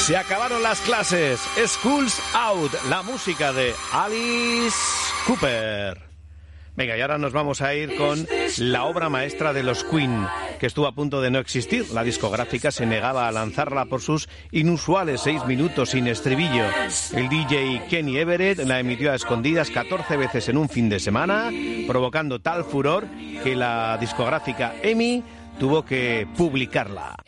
Se acabaron las clases. School's Out, la música de Alice Cooper. Venga, y ahora nos vamos a ir con la obra maestra de los Queen, que estuvo a punto de no existir. La discográfica se negaba a lanzarla por sus inusuales 6 minutos sin estribillo. El DJ Kenny Everett la emitió a escondidas 14 veces en un fin de semana, provocando tal furor que la discográfica EMI tuvo que publicarla.